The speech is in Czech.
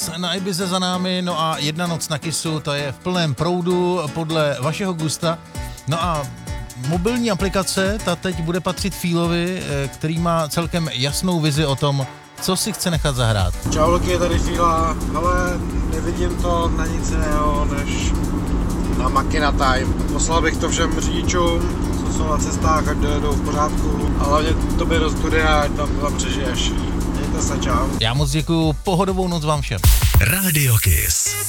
Na Ibize za námi, no a jedna noc na Kissu, ta je v plném proudu podle vašeho gusta. No a mobilní aplikace, ta teď bude patřit Fílovi, který má celkem jasnou vizi o tom, co si chce nechat zahrát. Čau, Luky, je tady Fíla, ale nevidím to na nic jiného, než na Makina Time. Poslal bych to všem řidičům, co jsou na cestách, ať dojedou v pořádku, a hlavně tobě do studia, ať tam přežiješ. Mějte se, čau. Já moc děkuju, pohodovou noc vám všem. Radio Kiss.